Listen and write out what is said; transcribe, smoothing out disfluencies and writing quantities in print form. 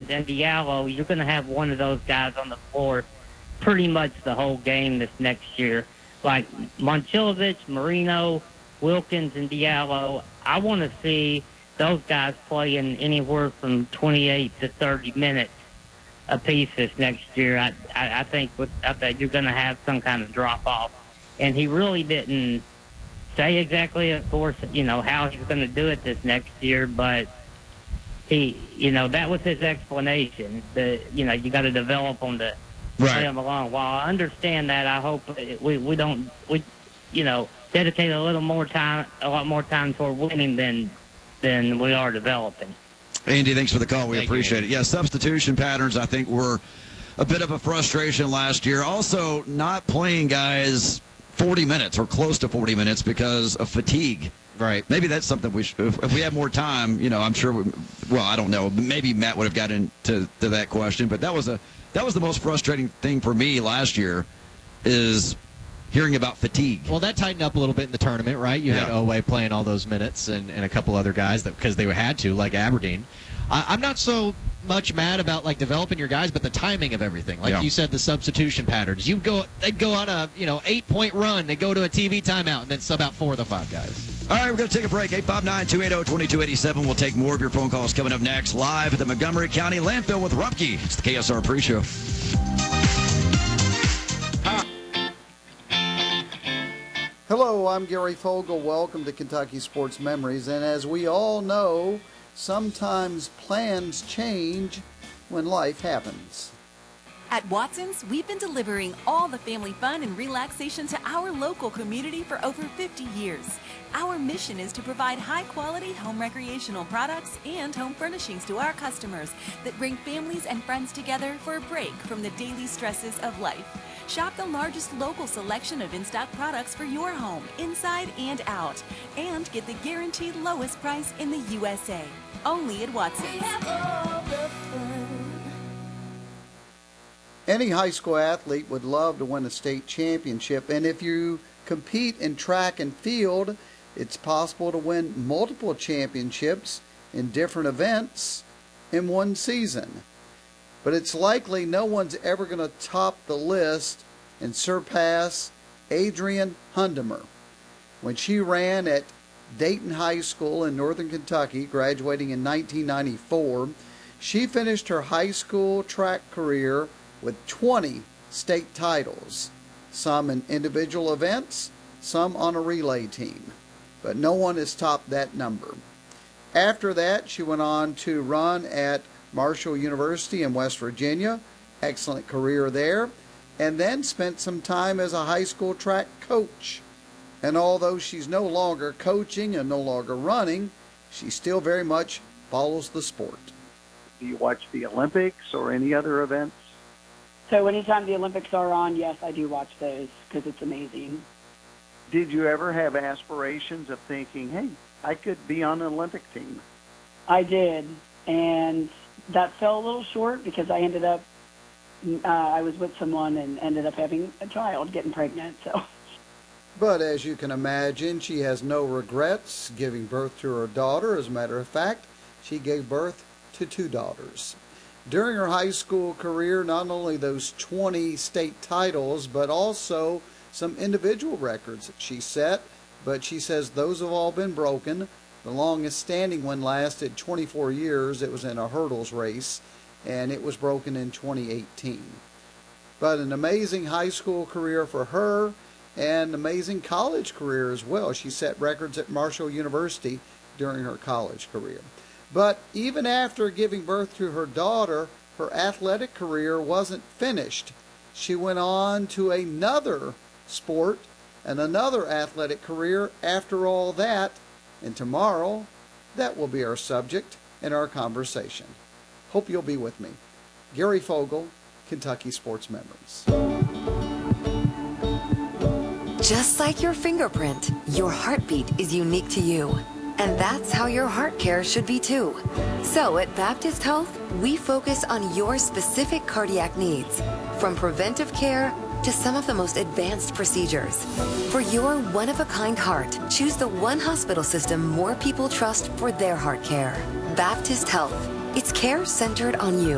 Wilkins and Diallo, you're going to have one of those guys on the floor pretty much the whole game this next year. Like Momcilovic, Marino, Wilkins, and Diallo, I want to see those guys playing anywhere from 28 to 30 minutes a piece this next year. I think you're going to have some kind of drop-off. And he really didn't say exactly, of course, how he's going to do it this next year, but he, that was his explanation. You got to develop them to play them along. While I understand that, I hope we dedicate a lot more time toward winning than we are developing. Andy, thanks for the call. We appreciate it. Yeah, substitution patterns, I think, were a bit of a frustration last year. Also, not playing guys 40 minutes or close to 40 minutes because of fatigue. Right. Maybe that's something if we had more time, I'm sure, I don't know. Maybe Matt would have gotten to that question, but that was the most frustrating thing for me last year is hearing about fatigue. Well, that tightened up a little bit in the tournament, right? You had Oweh playing all those minutes and a couple other guys because they had to, like Aberdeen. I'm not so much mad about developing your guys, but the timing of everything. You said, the substitution patterns. They'd go on a 8-point run. They go to a TV timeout and then sub out 4 of the 5 guys. All right, we're going to take a break. 859-280-2287. We'll take more of your phone calls coming up next, live at the Montgomery County Landfill with Rumpke. It's the KSR Pre-Show. Hello, I'm Gary Fogle. Welcome to Kentucky Sports Memories. And as we all know, sometimes plans change when life happens. At Watson's, we've been delivering all the family fun and relaxation to our local community for over 50 years. Our mission is to provide high-quality home recreational products and home furnishings to our customers that bring families and friends together for a break from the daily stresses of life. Shop the largest local selection of in-stock products for your home, inside and out, and get the guaranteed lowest price in the USA. Only at Watson's. Any high school athlete would love to win a state championship, and if you compete in track and field, it's possible to win multiple championships in different events in one season. But it's likely no one's ever going to top the list and surpass Adrian Hundemer. When she ran at Dayton High School in Northern Kentucky, graduating in 1994, she finished her high school track career with 20 state titles, some in individual events, some on a relay team. But no one has topped that number. After that, she went on to run at Marshall University in West Virginia, excellent career there, and then spent some time as a high school track coach. And although she's no longer coaching and no longer running, she still very much follows the sport. Do you watch the Olympics or any other events? So anytime the Olympics are on, yes, I do watch those because it's amazing. Did you ever have aspirations of thinking, hey, I could be on an Olympic team? I did, and that fell a little short because I ended up, I was with someone and ended up having a child, getting pregnant. So. But as you can imagine, she has no regrets giving birth to her daughter. As a matter of fact, she gave birth to 2 daughters. During her high school career, not only those 20 state titles, but also some individual records that she set, but she says those have all been broken. The longest standing one lasted 24 years. It was in a hurdles race, and it was broken in 2018. But an amazing high school career for her, and an amazing college career as well. She set records at Marshall University during her college career. But even after giving birth to her daughter, her athletic career wasn't finished. She went on to another sport and another athletic career after all that, and tomorrow that will be our subject in our conversation. Hope you'll be with me. Gary Fogle, Kentucky Sports Memories. Just like your fingerprint, your heartbeat is unique to you. And that's how your heart care should be too. So at Baptist Health, we focus on your specific cardiac needs, from preventive care to some of the most advanced procedures. For your one-of-a-kind heart, choose the one hospital system more people trust for their heart care. Baptist Health. It's care centered on you.